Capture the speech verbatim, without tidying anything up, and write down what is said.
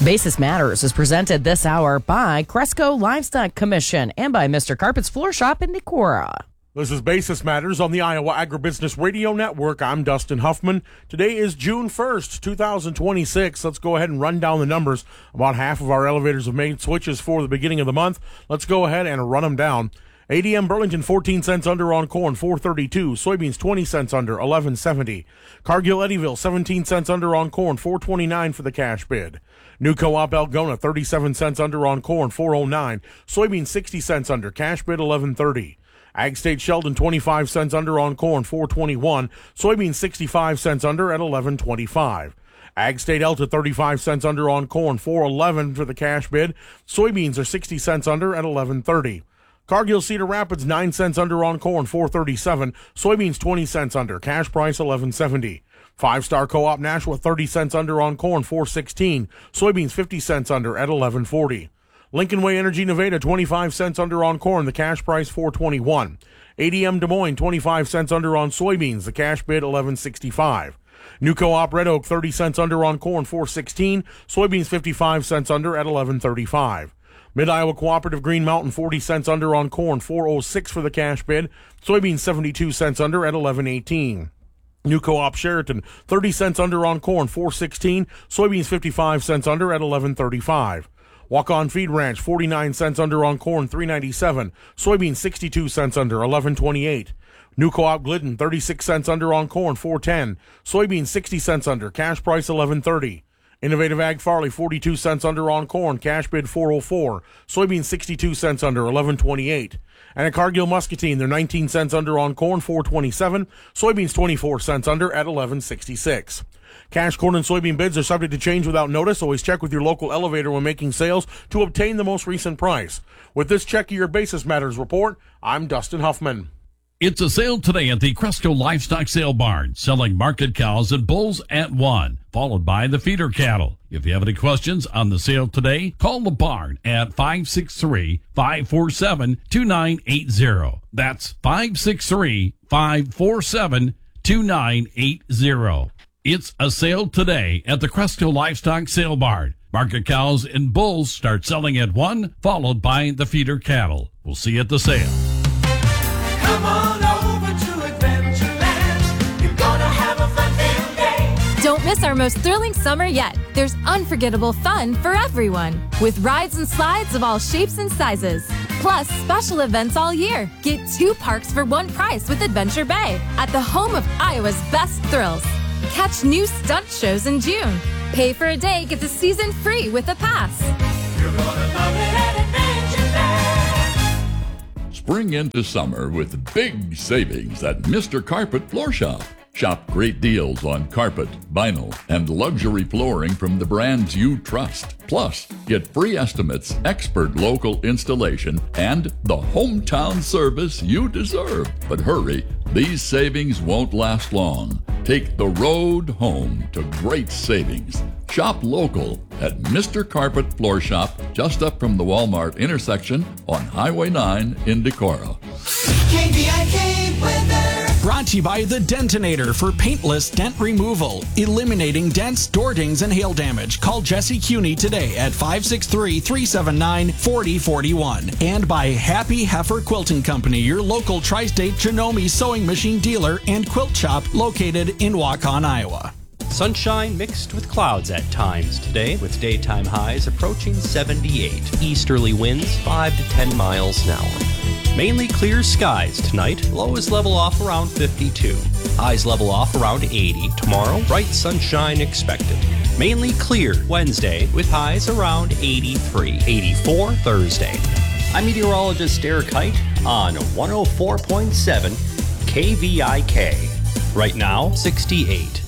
Basis Matters is presented this hour by Cresco Livestock Commission and by Mister Carpet's Floor Shop in Decorah. This is Basis Matters on the Iowa Agribusiness Radio Network. I'm Dustin Huffman. Today is June first, twenty twenty-six. Let's go ahead and run down the numbers. About half of our elevators have made switches for the beginning of the month. Let's go ahead and run them down. A D M Burlington, fourteen cents under on corn, four thirty-two. Soybeans, twenty cents under, eleven seventy. Cargill Eddyville, seventeen cents under on corn, four twenty-nine for the cash bid. New Co-op Algona, thirty-seven cents under on corn, four oh nine. Soybeans, sixty cents under, cash bid, eleven thirty. Ag State Sheldon, twenty-five cents under on corn, four twenty-one. Soybeans, sixty-five cents under at eleven twenty-five. Ag State Elta, thirty-five cents under on corn, four eleven for the cash bid. Soybeans are sixty cents under at eleven thirty. Cargill Cedar Rapids, nine cents under on corn, four thirty-seven. Soybeans, twenty cents under. Cash price, eleven seventy. Five Star Co-op Nashua, thirty cents under on corn, four sixteen. Soybeans, fifty cents under at eleven forty. Lincoln Way Energy Nevada, twenty-five cents under on corn. The cash price, four twenty-one. A D M Des Moines, twenty-five cents under on soybeans. The cash bid, eleven sixty-five. New Co-op Red Oak, thirty cents under on corn, four sixteen. Soybeans, fifty-five cents under at eleven thirty-five. Mid-Iowa Cooperative Green Mountain, forty cents under on corn, four oh six for the cash bid. Soybeans, seventy-two cents under at eleven eighteen. New Co-op Sheraton, thirty cents under on corn, four sixteen. Soybeans, fifty-five cents under at eleven thirty-five. Walk-On Feed Ranch, forty-nine cents under on corn, three ninety-seven. Soybeans, sixty-two cents under, eleven twenty-eight. New Co-op Glidden, thirty-six cents under on corn, four ten. Soybeans, sixty cents under, cash price, eleven thirty. Innovative Ag Farley, forty-two cents under on corn, cash bid four oh four. Soybeans, sixty-two cents under, eleven twenty-eight. And at Cargill Muscatine, they're nineteen cents under on corn, four twenty-seven. Soybeans, twenty-four cents under at eleven sixty-six. Cash corn and soybean bids are subject to change without notice. Always check with your local elevator when making sales to obtain the most recent price. With this Check Your Basis Matters report, I'm Dustin Huffman. It's a sale today at the Cresco Livestock Sale Barn, selling market cows and bulls at one, followed by the feeder cattle. If you have any questions on the sale today, call the barn at five six three, five four seven, two nine eight zero. That's five six three, five four seven, two nine eight zero. It's a sale today at the Cresco Livestock Sale Barn. Market cows and bulls start selling at one, followed by the feeder cattle. We'll see you at the sale. Come on over to Adventureland. You're gonna have a fun filled day. Don't miss our most thrilling summer yet. There's unforgettable fun for everyone, with rides and slides of all shapes and sizes. Plus, special events all year. Get two parks for one price with Adventure Bay, at the home of Iowa's best thrills. Catch new stunt shows in June. Pay for a day, get the season free with a pass. You're gonna love it at Adventureland. Spring into summer with big savings at Mister Carpet Floor Shop. Shop great deals on carpet, vinyl, and luxury flooring from the brands you trust. Plus, get free estimates, expert local installation, and the hometown service you deserve. But hurry, these savings won't last long. Take the road home to great savings. Shop local at Mister Carpet Floor Shop, just up from the Walmart intersection on Highway nine in Decorah. K V I K weather. Brought to you by the Dentinator for paintless dent removal, eliminating dents, door dings, and hail damage. Call Jesse Cuney today at five six three, three seven nine, four oh four one. And by Happy Heifer Quilting Company, your local tri-state Janome sewing machine dealer and quilt shop located in Waukon, Iowa. Sunshine mixed with clouds at times today, with daytime highs approaching seventy-eight. Easterly winds five to ten miles an hour. Mainly clear skies tonight. Lows level off around fifty-two. Highs level off around eighty. Tomorrow, bright sunshine expected. Mainly clear Wednesday with highs around eighty-three. eighty-four Thursday. I'm meteorologist Derek Height on one oh four point seven K V I K. Right now, sixty-eight.